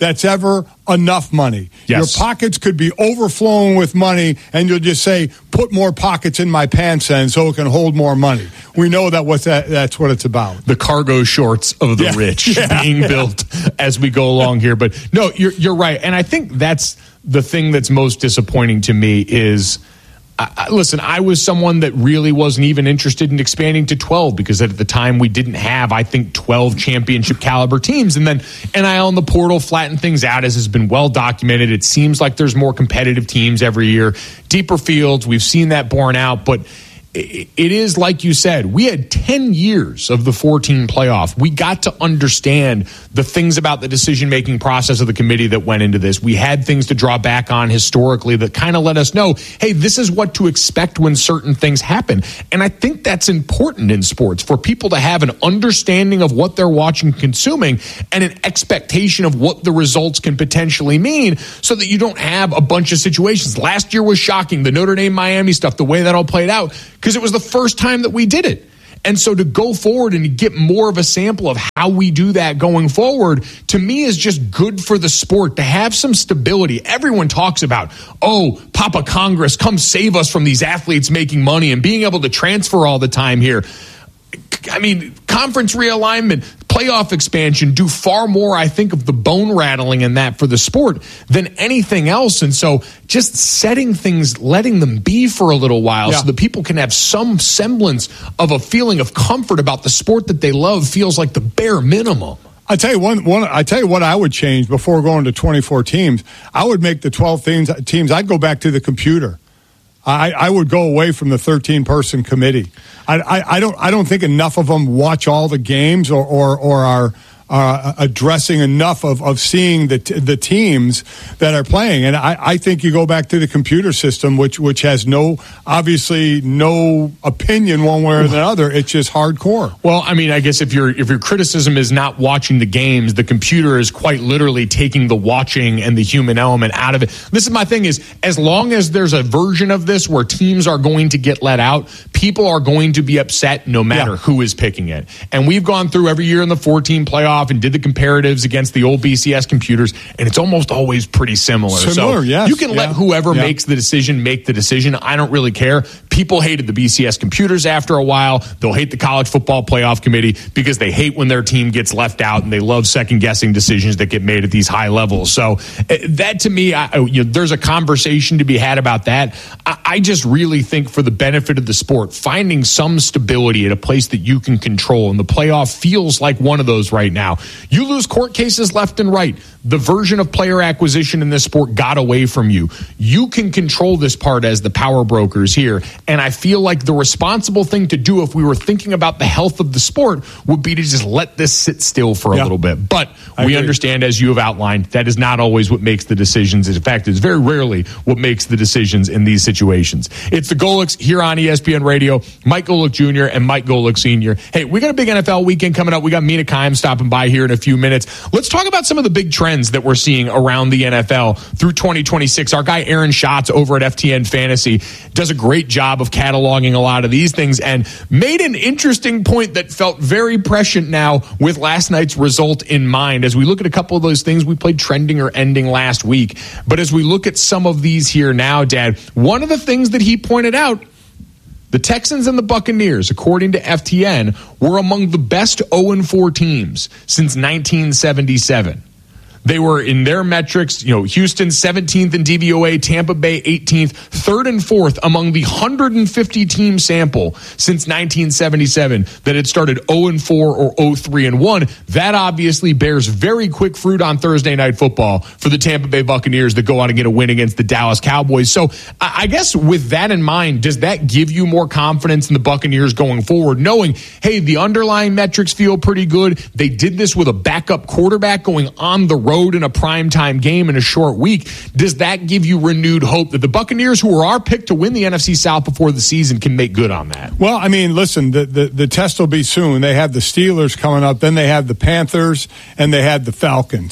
that's ever enough money. Yes. Your pockets could be overflowing with money, and you'll just say, put more pockets in my pants then so it can hold more money. We know that what that that's what it's about. The cargo shorts of the Yeah. rich Yeah. being Yeah. built as we go along here. But no, you're you're right. And I think that's the thing that's most disappointing to me is I, listen, I was someone that really wasn't even interested in expanding to twelve because at the time we didn't have, I think, twelve championship caliber teams. And then N I L in the portal flattened things out, as has been well documented. It seems like there's more competitive teams every year, deeper fields. We've seen that borne out. But it is like you said, we had ten years of the fourteen playoff. We got to understand the things about the decision-making process of the committee that went into this. We had things to draw back on historically that kind of let us know, hey, this is what to expect when certain things happen. And I think that's important in sports for people to have an understanding of what they're watching and consuming and an expectation of what the results can potentially mean so that you don't have a bunch of situations. Last year was shocking, the Notre Dame Miami stuff, the way that all played out, because it was the first time that we did it. And so to go forward and to get more of a sample of how we do that going forward, to me, is just good for the sport to have some stability. Everyone talks about, oh, Papa Congress, come save us from these athletes making money and being able to transfer all the time here. I mean, conference realignment, playoff expansion do far more, I think, of the bone rattling in that for the sport than anything else. And so just setting things, letting them be for a little while Yeah. so that people can have some semblance of a feeling of comfort about the sport that they love feels like the bare minimum. I tell you one, one. I tell you what I would change before going to twenty-four teams. I would make the twelve teams. Teams. I'd go back to the computer. I, I would go away from the thirteen-person committee. I, I, I don't. I don't think enough of them watch all the games or or, or are uh, addressing enough of, of seeing the t- the teams that are playing. And I, I think you go back to the computer system, which which has no obviously no opinion one way or the other. It's just hardcore. Well, I mean, I guess if your if your criticism is not watching the games, the computer is quite literally taking the watching and the human element out of it. This is my thing: is as long as there's a version of this where teams are going to get let out, people are going to be upset no matter Yeah. who is picking it. And we've gone through every year in the fourteen playoff and did the comparatives against the old B C S computers, and it's almost always pretty similar. Similar, so yes, you can let yeah, whoever yeah. makes the decision make the decision. I don't really care. People hated the B C S computers after a while. They'll hate the college football playoff committee because they hate when their team gets left out, and they love second-guessing decisions that get made at these high levels. So uh, that, to me, I, you know, there's a conversation to be had about that. I, I just really think for the benefit of the sport, finding some stability at a place that you can control, and the playoff feels like one of those right now. You lose court cases left and right. The version of player acquisition in this sport got away from you. You can control this part as the power brokers here. And I feel like the responsible thing to do if we were thinking about the health of the sport would be to just let this sit still for a Yeah. little bit. But I we agree. understand, as you have outlined, that is not always what makes the decisions. In fact, it's very rarely what makes the decisions in these situations. It's the Golics here on E S P N Radio. Mike Golick Junior and Mike Golick Senior Hey, we got a big N F L weekend coming up. We got Mina Kimes stopping by here in a few minutes. Let's talk about some of the big trends that we're seeing around the N F L through twenty twenty-six. Our guy Aaron Schatz over at F T N Fantasy does a great job of cataloging a lot of these things and made an interesting point that felt very prescient now with last night's result in mind. As we look at a couple of those things, we played trending or ending last week. But as we look at some of these here now, Dad, one of the things that he pointed out, the Texans and the Buccaneers, according to F T N, were among the best oh and four teams since nineteen seventy-seven. They were, in their metrics, you know, Houston seventeenth in D V O A, Tampa Bay eighteenth, third and fourth among the one hundred fifty team sample since nineteen seventy-seven that had started oh and four or oh three and one. That obviously bears very quick fruit on Thursday Night Football for the Tampa Bay Buccaneers that go on and get a win against the Dallas Cowboys. So I guess with that in mind, does that give you more confidence in the Buccaneers going forward, knowing, hey, the underlying metrics feel pretty good. They did this with a backup quarterback going on the road road in a primetime game in a short week. Does that give you renewed hope that the Buccaneers, who were our pick to win the N F C South before the season, can make good on that? Well, I mean, listen, the, the, the test will be soon. They have the Steelers coming up, then they have the Panthers, and they have the Falcons.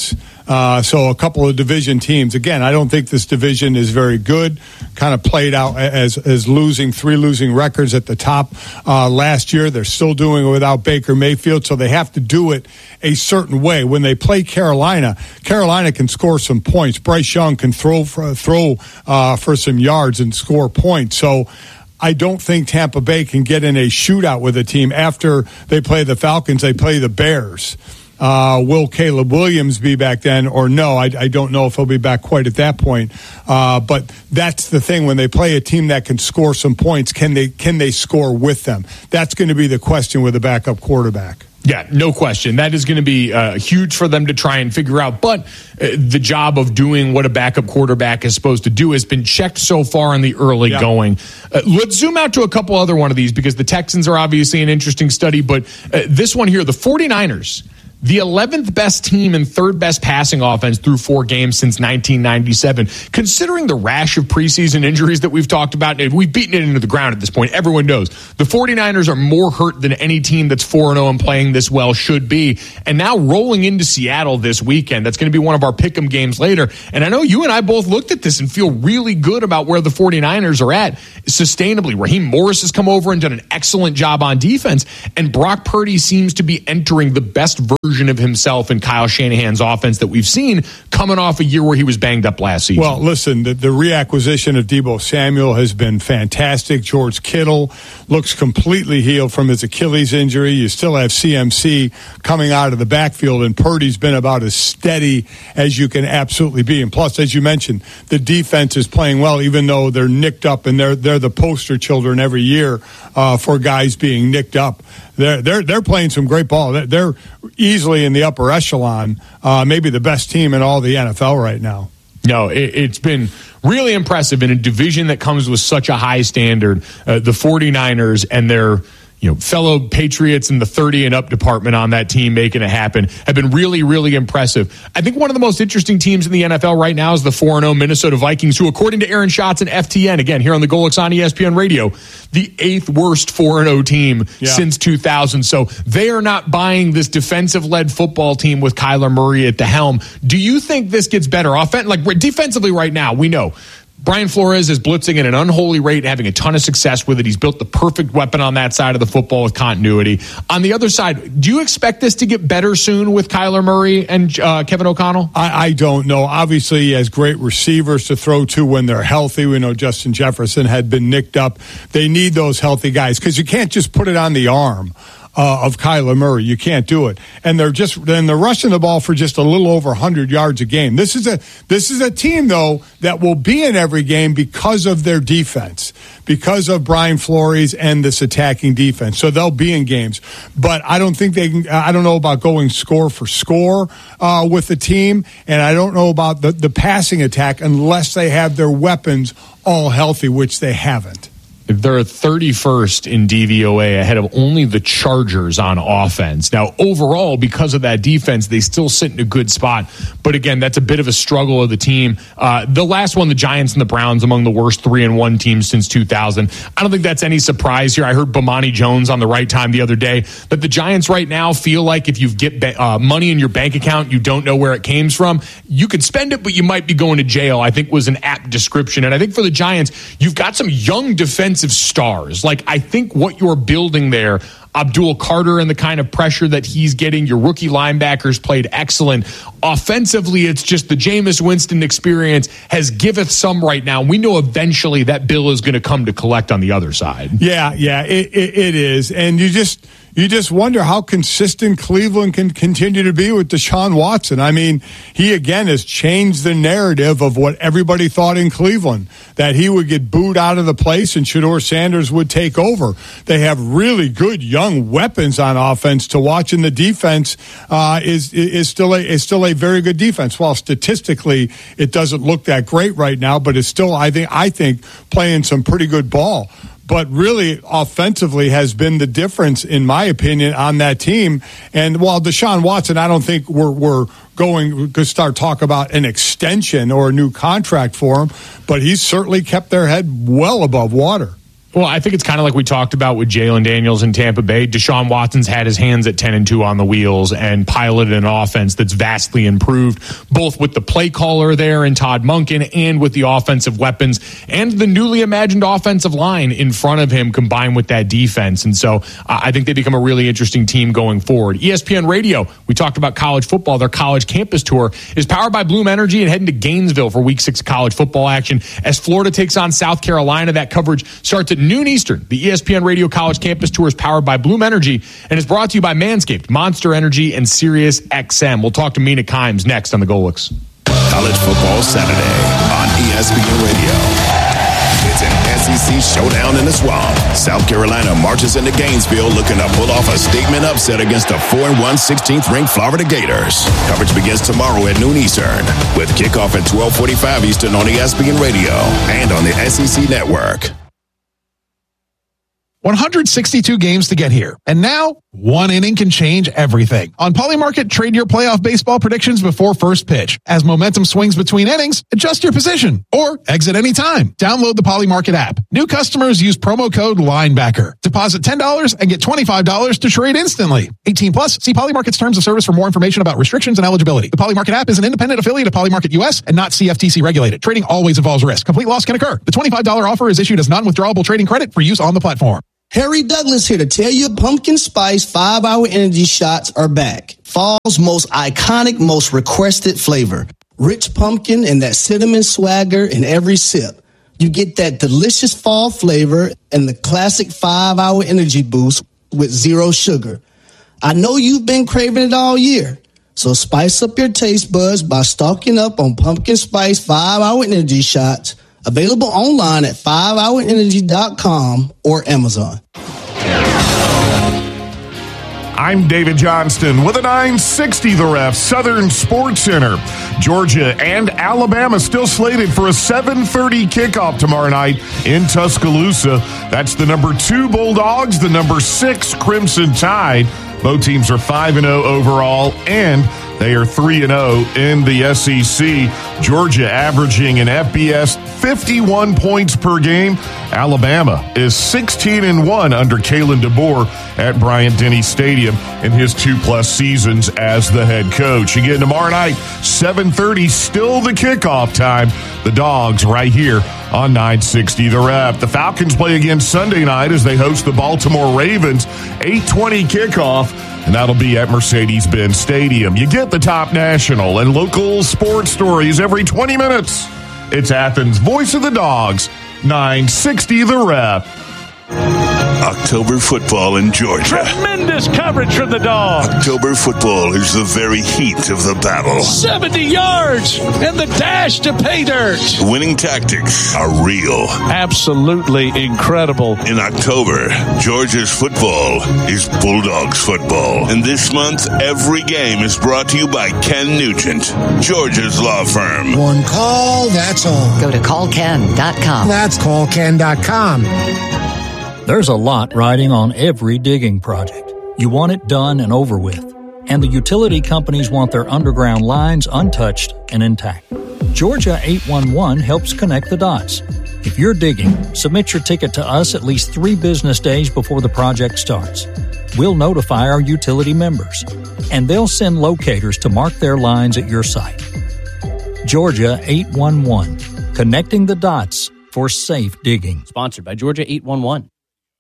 Uh, so a couple of division teams. Again, I don't think this division is very good. Kind of played out as as losing three losing records at the top uh, last year. They're still doing it without Baker Mayfield, so they have to do it a certain way. When they play Carolina, Carolina can score some points. Bryce Young can throw for, throw uh, for some yards and score points. So I don't think Tampa Bay can get in a shootout with a team. After they play the Falcons, they play the Bears. Uh, will Caleb Williams be back then or no? I, I don't know if he'll be back quite at that point. Uh, but that's the thing. When they play a team that can score some points, can they can they score with them? That's going to be the question with a backup quarterback. Yeah, no question. That is going to be uh, huge for them to try and figure out. But uh, the job of doing what a backup quarterback is supposed to do has been checked so far in the early yeah. going. Uh, let's zoom out to a couple other one of these because the Texans are obviously an interesting study. But uh, this one here, the 49ers, the eleventh best team and third best passing offense through four games since nineteen ninety-seven. Considering the rash of preseason injuries that we've talked about, we've beaten it into the ground at this point. Everyone knows the 49ers are more hurt than any team that's four and oh and playing this well should be. And now rolling into Seattle this weekend, that's going to be one of our pick'em games later. And I know you and I both looked at this and feel really good about where the 49ers are at sustainably. Raheem Morris has come over and done an excellent job on defense. And Brock Purdy seems to be entering the best version of himself in Kyle Shanahan's offense that we've seen coming off a year where he was banged up last season. Well, listen, the, the reacquisition of Deebo Samuel has been fantastic. George Kittle looks completely healed from his Achilles injury. You still have C M C coming out of the backfield, and Purdy's been about as steady as you can absolutely be. And plus, as you mentioned, the defense is playing well, even though they're nicked up, and they're they're the poster children every year uh, for guys being nicked up. They're they're they're playing some great ball. They're, they're easily in the upper echelon, uh, maybe the best team in all the N F L right now. No, it, it's been really impressive in a division that comes with such a high standard. Uh, the 49ers and their you know, fellow Patriots in the thirty and up department on that team making it happen have been really, really impressive. I think one of the most interesting teams in the N F L right now is the four and oh Minnesota Vikings, who, according to Aaron Schatz and F T N, again, here on the Golix on E S P N Radio, the eighth worst four and oh team yeah. since two thousand. So they are not buying this defensive-led football team with Kyler Murray at the helm. Do you think this gets better? Offen- like defensively right now, we know Brian Flores is blitzing at an unholy rate and having a ton of success with it. He's built the perfect weapon on that side of the football with continuity. On the other side, do you expect this to get better soon with Kyler Murray and uh, Kevin O'Connell? I, I don't know. Obviously, he has great receivers to throw to when they're healthy. We know Justin Jefferson had been nicked up. They need those healthy guys because you can't just put it on the arm Uh, of Kyler Murray. You can't do it. And they're just then they're rushing the ball for just a little over one hundred yards a game. This is a this is a team though that will be in every game because of their defense, because of Brian Flores and this attacking defense. So they'll be in games. But I don't think they can I don't know about going score for score uh, with the team, and I don't know about the, the passing attack unless they have their weapons all healthy, which they haven't. They're thirty-first in D V O A, ahead of only the Chargers on offense. Now, overall, because of that defense, they still sit in a good spot. But again, that's a bit of a struggle of the team. Uh, the last one, the Giants and the Browns, among the worst three and one teams since two thousand. I don't think that's any surprise here. I heard Bomani Jones on the right time the other day that the Giants right now feel like if you get uh, money in your bank account, you don't know where it came from. You could spend it, but you might be going to jail, I think was an apt description. And I think for the Giants, you've got some young defensive stars. Like, I think what you're building there, Abdul Carter and the kind of pressure that he's getting, your rookie linebackers played excellent. Offensively, it's just the Jameis Winston experience has giveth some right now. We know eventually that bill is going to come to collect on the other side. Yeah, yeah, it, it, it is. And you just... You just wonder how consistent Cleveland can continue to be with Deshaun Watson. I mean, he again has changed the narrative of what everybody thought in Cleveland, that he would get booed out of the place and Shedeur Sanders would take over. They have really good young weapons on offense to watch, and the defense uh, is is still a is still a very good defense. While statistically it doesn't look that great right now, but it's still I think I think playing some pretty good ball. But really, offensively has been the difference, in my opinion, on that team. And while Deshaun Watson, I don't think we're we're going to start talk about an extension or a new contract for him, but he's certainly kept their head well above water. Well, I think it's kind of like we talked about with Jalen Daniels in Tampa Bay. Deshaun Watson's had his hands at ten and two on the wheels and piloted an offense that's vastly improved, both with the play caller there in Todd Monken and with the offensive weapons and the newly imagined offensive line in front of him combined with that defense. And so uh, I think they become a really interesting team going forward. E S P N Radio, we talked about college football. Their college campus tour is powered by Bloom Energy and heading to Gainesville for week six college football action as Florida takes on South Carolina. That coverage starts at noon Eastern. The E S P N Radio College Campus Tour is powered by Bloom Energy and is brought to you by Manscaped, Monster Energy, and Sirius X M. We'll talk to Mina Kimes next on the Golix. College Football Saturday on E S P N Radio. It's an S E C showdown in the swamp. South Carolina marches into Gainesville looking to pull off a statement upset against the four and one sixteenth ranked Florida Gators. Coverage begins tomorrow at noon Eastern with kickoff at twelve forty-five Eastern on E S P N Radio and on the S E C Network. one hundred sixty-two games to get here. And now, one inning can change everything. On Polymarket, trade your playoff baseball predictions before first pitch. As momentum swings between innings, adjust your position or exit anytime. Download the Polymarket app. New customers use promo code LINEBACKER. Deposit ten dollars and get twenty-five dollars to trade instantly. eighteen plus, see Polymarket's terms of service for more information about restrictions and eligibility. The Polymarket app is an independent affiliate of Polymarket U S and not C F T C regulated. Trading always involves risk. Complete loss can occur. The twenty-five dollars offer is issued as non-withdrawable trading credit for use on the platform. Harry Douglas here to tell you pumpkin spice five hour energy shots are back. Fall's most iconic, most requested flavor. Rich pumpkin and that cinnamon swagger in every sip. You get that delicious fall flavor and the classic five hour energy boost with zero sugar. I know you've been craving it all year. So spice up your taste buds by stocking up on pumpkin spice five hour energy shots. Available online at five hour energy dot com or Amazon. I'm David Johnston with a nine sixty The Ref Southern Sports Center. Georgia and Alabama still slated for a seven thirty kickoff tomorrow night in Tuscaloosa. That's the number two Bulldogs, the number six Crimson Tide. Both teams are five and oh overall, and they are three and oh in the S E C. Georgia averaging an F B S fifty-one points per game. Alabama is sixteen and one under Kalen DeBoer at Bryant-Denny Stadium in his two-plus seasons as the head coach. Again, tomorrow night, seven thirty, still the kickoff time. The Dogs right here on nine sixty The Rep. The Falcons play again Sunday night as they host the Baltimore Ravens. eight twenty kickoff, and that'll be at Mercedes-Benz Stadium. You get the top national and local sports stories every twenty minutes. It's Athens' Voice of the Dogs, nine sixty The Rep. October football in Georgia. Tremendous coverage from the Dogs. October football is the very heat of the battle. seventy yards and the dash to pay dirt. Winning tactics are real. Absolutely incredible. In October, Georgia's football is Bulldogs football. And this month, every game is brought to you by Ken Nugent, Georgia's law firm. One call, that's all. Go to call ken dot com. That's call ken dot com. There's a lot riding on every digging project. You want it done and over with. And the utility companies want their underground lines untouched and intact. Georgia eight one one helps connect the dots. If you're digging, submit your ticket to us at least three business days before the project starts. We'll notify our utility members, and they'll send locators to mark their lines at your site. Georgia eight one one, connecting the dots for safe digging. Sponsored by Georgia eight one one.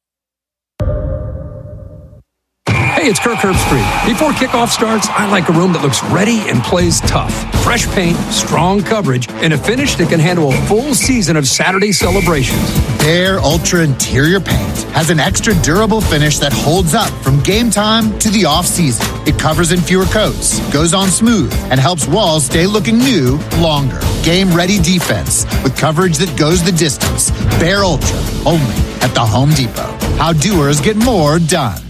Hey, it's Kirk Herbstreit. Before kickoff starts, I like a room that looks ready and plays tough. Fresh paint, strong coverage, and a finish that can handle a full season of Saturday celebrations. Behr Ultra Interior Paint has an extra durable finish that holds up from game time to the off-season. It covers in fewer coats, goes on smooth, and helps walls stay looking new longer. Game-ready defense with coverage that goes the distance. Behr Ultra, only at the Home Depot. How doers get more done.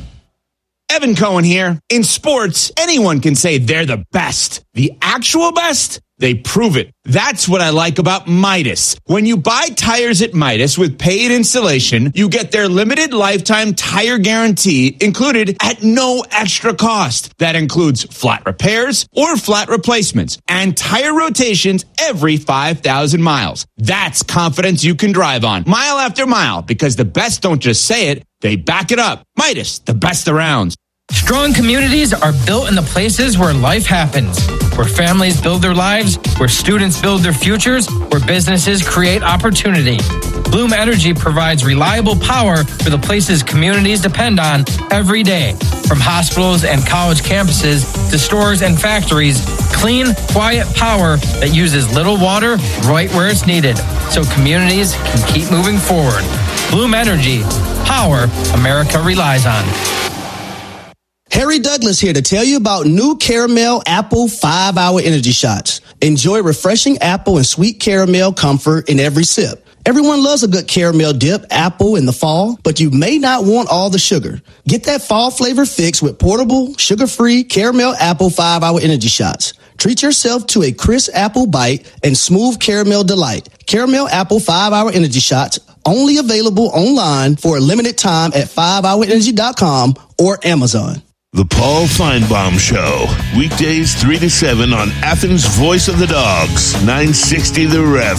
Evan Cohen here. In sports, anyone can say they're the best. The actual best? they prove it. That's what I like about Midas. When you buy tires at Midas with paid installation, you get their limited lifetime tire guarantee included at no extra cost. That includes flat repairs or flat replacements and tire rotations every five thousand miles. That's confidence you can drive on mile after mile, because the best don't just say it, they back it up. Midas, the best around. Strong communities are built in the places where life happens, where families build their lives, where students build their futures, where businesses create opportunity. Bloom Energy provides reliable power for the places communities depend on every day. From hospitals and college campuses to stores and factories, clean, quiet power that uses little water right where it's needed, so communities can keep moving forward. Bloom Energy, power America relies on. Harry Douglas here to tell you about new Caramel Apple five hour Energy Shots. Enjoy refreshing apple and sweet caramel comfort in every sip. Everyone loves a good caramel dip apple in the fall, but you may not want all the sugar. Get that fall flavor fix with portable, sugar-free Caramel Apple five hour Energy Shots. Treat yourself to a crisp apple bite and smooth caramel delight. Caramel Apple five hour Energy Shots, only available online for a limited time at five hour energy dot com or Amazon. The Paul Feinbaum Show, weekdays three to seven on Athens' Voice of the Dogs, nine sixty The Ref.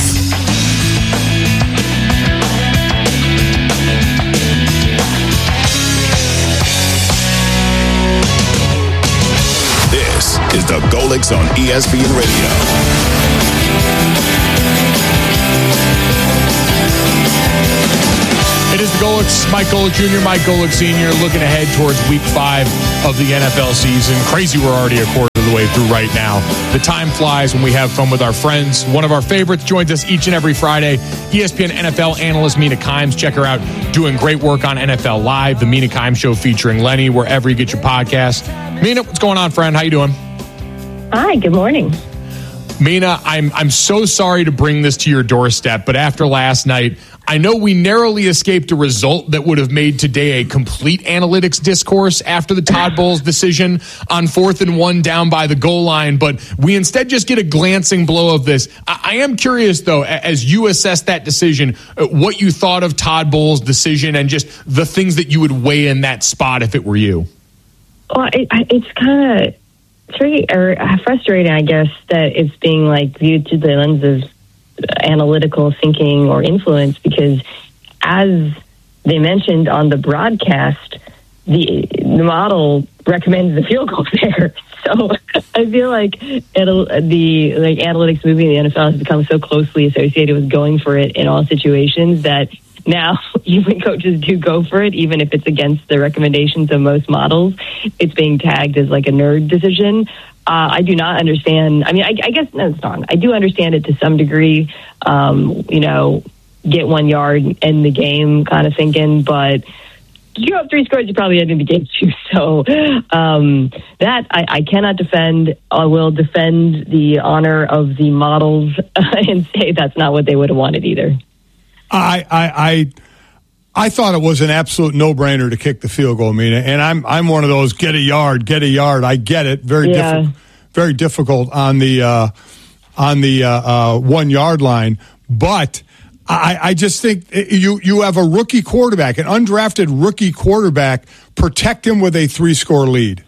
This is the Golics on E S P N Radio. It is the Golics, Mike Golic Junior, Mike Golic Senior, looking ahead towards week five of the N F L season. Crazy we're already a quarter of the way through right now. The time flies when we have fun with our friends. One of our favorites joins us each and every Friday, E S P N N F L analyst Mina Kimes. Check her out doing great work on N F L Live, the Mina Kimes Show featuring Lenny, wherever you get your podcast. Mina, what's going on, friend? How you doing? Hi, good morning. Mina, I'm I'm so sorry to bring this to your doorstep, but after last night, I know we narrowly escaped a result that would have made today a complete analytics discourse after the Todd Bowles decision on fourth and one down by the goal line, but we instead just get a glancing blow of this. I, I am curious, though, as you assess that decision, what you thought of Todd Bowles' decision and just the things that you would weigh in that spot if it were you. Well, it, it's kind of it's very er, frustrating, I guess, that it's being like viewed through the lens of analytical thinking or influence, because as they mentioned on the broadcast, the the model recommends the field goal there. So I feel like it'll, the like analytics movie in the N F L has become so closely associated with going for it in all situations that now even coaches do go for it, even if it's against the recommendations of most models. It's being tagged as like a nerd decision. Uh, I do not understand. I mean, I, I guess, no, it's not. I do understand it to some degree, um, you know, get one yard, end the game kind of thinking, but you have three scores, you probably end the game too. So um, that I, I cannot defend. I will defend the honor of the models and say that's not what they would have wanted either. I, I, I, I thought it was an absolute no-brainer to kick the field goal, Mina, and I'm I'm one of those get a yard, get a yard. I get it, very yeah. difficult, very difficult on the uh, on the uh, uh, one yard line. But I, I just think you you have a rookie quarterback, an undrafted rookie quarterback. Protect him with a three-score lead.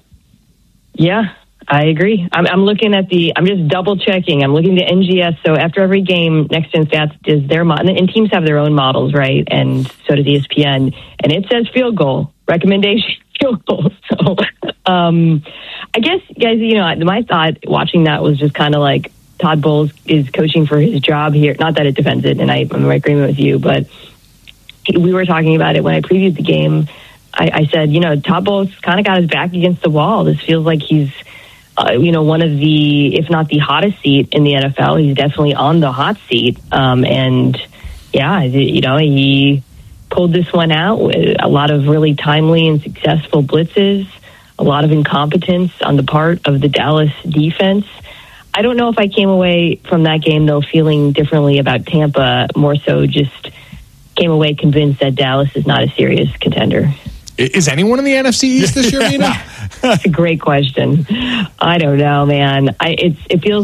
Yeah. I agree. I'm, I'm looking at the, I'm just double checking. I'm looking at N G S. So after every game, Next Gen Stats is their model, and teams have their own models, right? And so does E S P N. And it says field goal, recommendation field goal. So um, I guess, guys, you know, my thought watching that was just kind of like Todd Bowles is coaching for his job here. Not that it defends it, and I, I'm in agreement with you, but we were talking about it when I previewed the game. I, I said, you know, Todd Bowles kind of got his back against the wall. This feels like he's, Uh, you know, one of the, if not the hottest seat in the N F L. He's definitely on the hot seat. Um, and, yeah, you know, he pulled this one out with a lot of really timely and successful blitzes, a lot of incompetence on the part of the Dallas defense. I don't know if I came away from that game, though, feeling differently about Tampa, more so just came away convinced that Dallas is not a serious contender. Is anyone in the N F C East this year, Mina? That's a great question. I don't know, man. I, it's, it feels like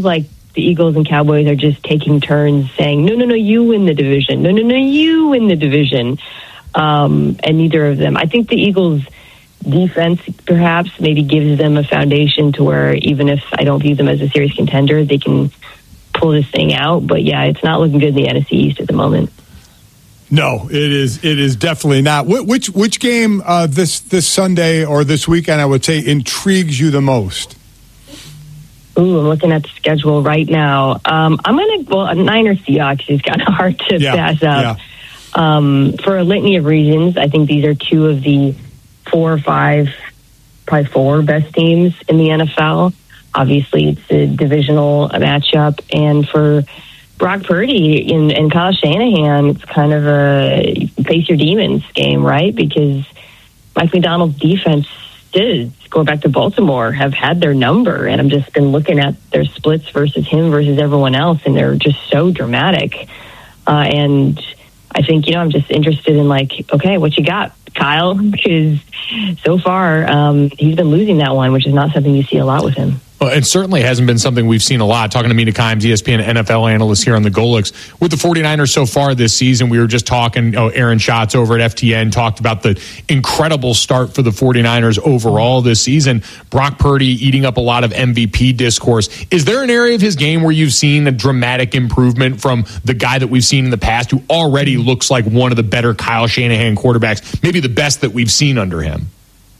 the Eagles and Cowboys are just taking turns saying, no, no, no, you win the division. No, no, no, you win the division. Um, and neither of them. I think the Eagles' defense perhaps maybe gives them a foundation to where even if I don't view them as a serious contender, they can pull this thing out. But yeah, it's not looking good in the N F C East at the moment. No, it is. It is definitely not. Wh- which which game uh, this this Sunday or this weekend, I would say, intrigues you the most? Ooh, I'm looking at the schedule right now. Um, I'm going to, well, Niners Seahawks is kind of hard to yeah, pass up. Yeah. Um, for a litany of reasons, I think these are two of the four or five, probably four best teams in the N F L. Obviously, it's a divisional matchup. And for Brock Purdy and, and Kyle Shanahan, it's kind of a face your demons game, right? Because Mike McDonald's defense did, going back to Baltimore, have had their number. And I've just been looking at their splits versus him versus everyone else, and they're just so dramatic. Uh, and I think, you know, I'm just interested in, like, okay, what you got, Kyle? Because so far, um, he's been losing that one, which is not something you see a lot with him. Well, it certainly hasn't been something we've seen a lot. Talking to Mina Kimes, E S P N N F L analyst here on the Golix. With the 49ers so far this season, we were just talking, oh, Aaron Schatz over at F T N talked about the incredible start for the 49ers overall this season. Brock Purdy eating up a lot of M V P discourse. Is there an area of his game where you've seen a dramatic improvement from the guy that we've seen in the past who already looks like one of the better Kyle Shanahan quarterbacks, maybe the best that we've seen under him?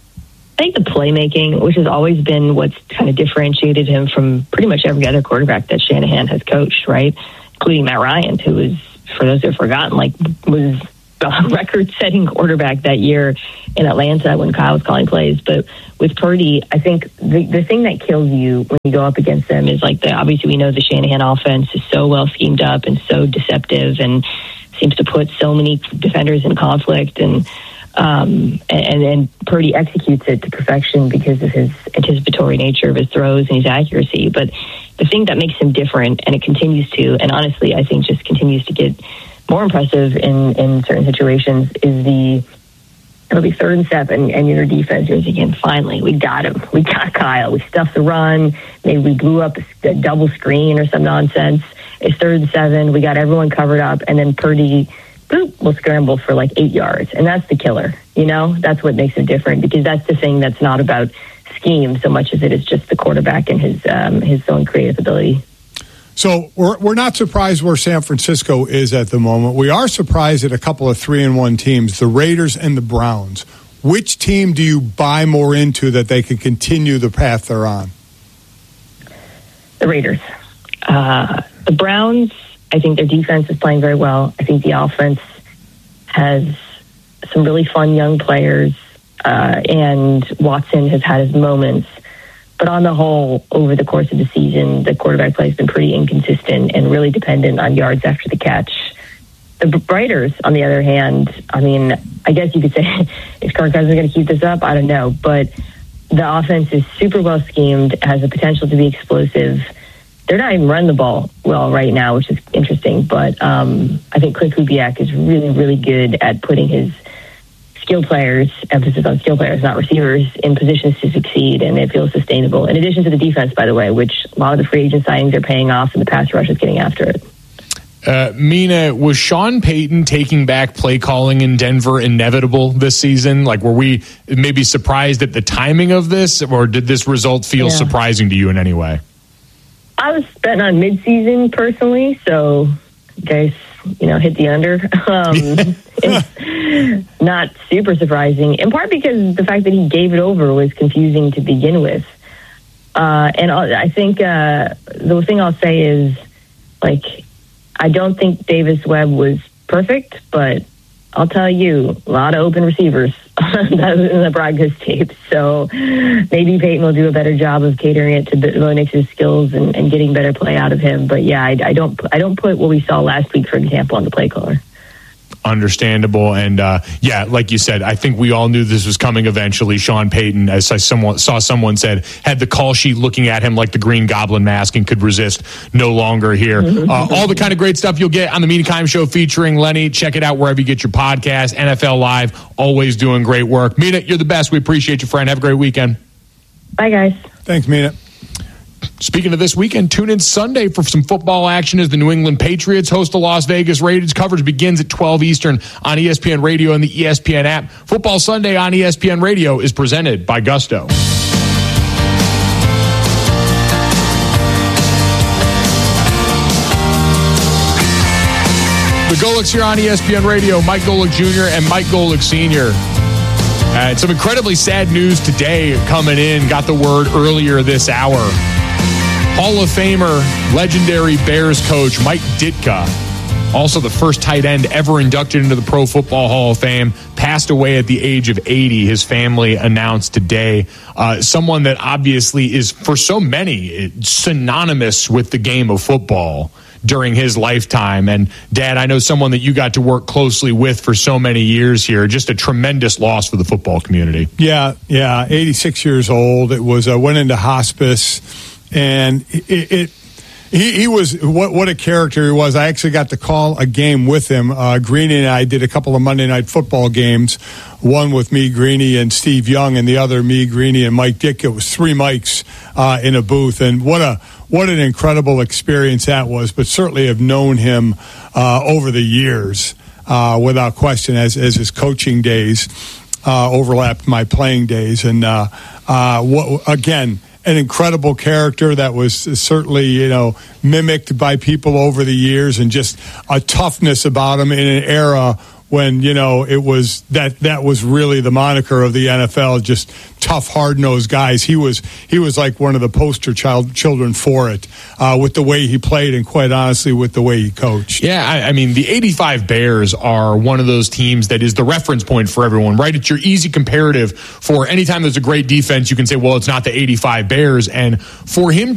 I think the playmaking, which has always been what's kind of differentiated him from pretty much every other quarterback that Shanahan has coached, right? Including Matt Ryan, who was, for those who have forgotten, like was a record-setting quarterback that year in Atlanta when Kyle was calling plays. But with Purdy, I think the, the thing that kills you when you go up against them is like the, obviously we know the Shanahan offense is so well schemed up and so deceptive and seems to put so many defenders in conflict, and Um, and then Purdy executes it to perfection because of his anticipatory nature of his throws and his accuracy. But the thing that makes him different, and it continues to, and honestly, I think just continues to get more impressive in, in certain situations, is the, it'll be third and seven, and your defense is again, finally, we got him. We got Kyle. We stuffed the run. Maybe we blew up a, a double screen or some nonsense. It's third and seven. We got everyone covered up, and then Purdy boop, will scramble for like eight yards. And that's the killer, you know? That's what makes it different, because that's the thing that's not about scheme so much as it is just the quarterback and his um, his own creative ability. So we're we're not surprised where San Francisco is at the moment. We are surprised at a couple of three and one teams, the Raiders and the Browns. Which team do you buy more into that they can continue the path they're on? The Raiders. Uh, the Browns, I think their defense is playing very well. I think the offense has some really fun young players, uh, and Watson has had his moments. But on the whole, over the course of the season, the quarterback play has been pretty inconsistent and really dependent on yards after the catch. The Raiders, on the other hand, I mean, I guess you could say, is Kirk Cousins going to keep this up? I don't know. But the offense is super well schemed, has the potential to be explosive. They're not even running the ball well right now, which is interesting. But um, I think Cliff Kubiak is really, really good at putting his skill players, emphasis on skill players, not receivers, in positions to succeed, and it feels sustainable. In addition to the defense, by the way, which a lot of the free agent signings are paying off, and the pass rush is getting after it. Uh, Mina, was Sean Payton taking back play calling in Denver inevitable this season? Like, were we maybe surprised at the timing of this, or did this result feel Yeah. surprising to you in any way? I was betting on midseason personally, so guys, you know, hit the under. Um, it's not super surprising, in part because the fact that he gave it over was confusing to begin with. Uh, and I think uh, the thing I'll say is, like, I don't think Davis Webb was perfect, but I'll tell you, a lot of open receivers in the broadcast tape. So maybe Peyton will do a better job of catering it to Bo Nix's skills and, and getting better play out of him. But yeah, I, I don't, I don't put what we saw last week, for example, on the play caller. Understandable. And uh, yeah, like you said, I think we all knew this was coming eventually. Sean Payton, as I someone, saw someone said, had the call sheet looking at him like the Green Goblin mask and could resist no longer here. Uh, all the kind of great stuff you'll get on the Mina Kimes Show featuring Lenny. Check it out wherever you get your podcast. N F L Live, always doing great work. Mina, you're the best. We appreciate you, friend. Have a great weekend. Bye, guys. Thanks, Mina. Speaking of this weekend, tune in Sunday for some football action as the New England Patriots host the Las Vegas Raiders. Coverage begins at twelve Eastern on E S P N Radio and the E S P N app. Football Sunday on E S P N Radio is presented by Gusto. The Golics here on E S P N Radio, Mike Golic Junior and Mike Golic Senior Uh, some incredibly sad news today coming in. Got the word earlier this hour. Hall of Famer, legendary Bears coach Mike Ditka, also the first tight end ever inducted into the Pro Football Hall of Fame, passed away at the age of eighty. His family announced today. Uh, someone that obviously is, for so many, synonymous with the game of football during his lifetime. And Dad, I know someone that you got to work closely with for so many years here. Just a tremendous loss for the football community. Yeah, yeah, eighty-six years old. It was, uh, went into hospice, and it, it he, he was, what, what a character he was. I actually got to call a game with him. Uh, Greeny and I did a couple of Monday Night Football games, one with me, Greeny, and Steve Young, and the other me, Greeny, and Mike Ditka. It was three mics uh, in a booth, and what a What an incredible experience that was, but certainly have known him uh, over the years, uh, without question, as, as his coaching days uh, overlapped my playing days. And uh, uh, what, again, an incredible character that was certainly, you know, mimicked by people over the years, and just a toughness about him in an era when, you know, it was that that was really the moniker of the N F L, just tough, hard-nosed guys. He was he was like one of the poster child children for it, uh, with the way he played and, quite honestly, with the way he coached. Yeah, I, I mean, the eighty-five Bears are one of those teams that is the reference point for everyone, right? It's your easy comparative for anytime there's a great defense, you can say, well, it's not the eighty-five Bears. And for him